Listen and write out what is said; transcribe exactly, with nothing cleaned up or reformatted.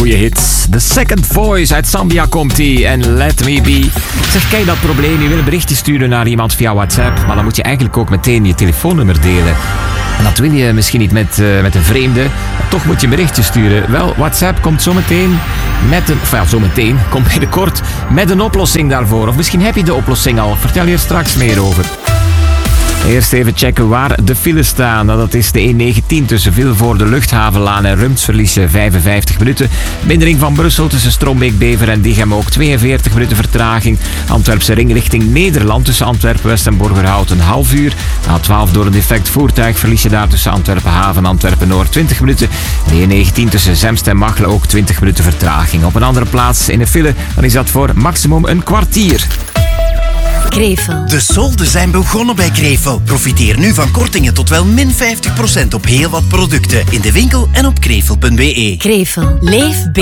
goede hit. The Second Voice uit Zambia komt ie en Let Me Be. Zeg, kijk dat probleem. Je wil een berichtje sturen naar iemand via WhatsApp, maar dan moet je eigenlijk ook meteen je telefoonnummer delen. En dat wil je misschien niet met, uh, met een vreemde, maar toch moet je een berichtje sturen. Wel, WhatsApp komt zometeen met een... Enfin, ja, zometeen, komt binnenkort met een oplossing daarvoor. Of misschien heb je de oplossing al. Vertel je er straks meer over. Eerst even checken waar de files staan. Dat is de E negentien tussen Vilvoorde, Luchthavenlaan en Rumst. Verlies je vijfenvijftig minuten. Mindering van Brussel tussen Strombeek, Bever en Diegem ook tweeënveertig minuten vertraging. Antwerpse ring richting Nederland tussen Antwerpen, West en Borgerhout een half uur. A twaalf door een defect voertuig verlies je daar tussen Antwerpen Haven en Antwerpen Noord twintig minuten. De E negentien tussen Zemst en Machelen ook twintig minuten vertraging. Op een andere plaats in de file, dan is dat voor maximum een kwartier. Krevel. De solden zijn begonnen bij Krevel. Profiteer nu van kortingen tot wel min vijftig procent op heel wat producten. In de winkel en op krevel punt be. Krevel. Leef beter.